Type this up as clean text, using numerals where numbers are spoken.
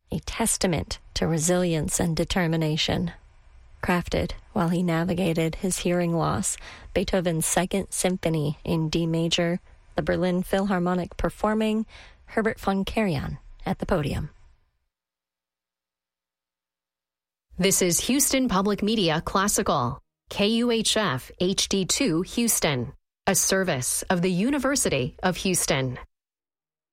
a testament to resilience and determination. Crafted while he navigated his hearing loss, Beethoven's Second Symphony in D major, the Berlin Philharmonic performing, Herbert von Karajan at the podium. This is Houston Public Media Classical, KUHF HD2 Houston, a service of the University of Houston.